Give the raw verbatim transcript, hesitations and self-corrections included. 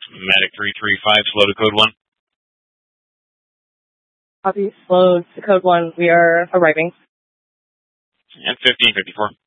Medic three three five, slow to code one. Copy, slow to code one. We are arriving. And fifteen fifty-four.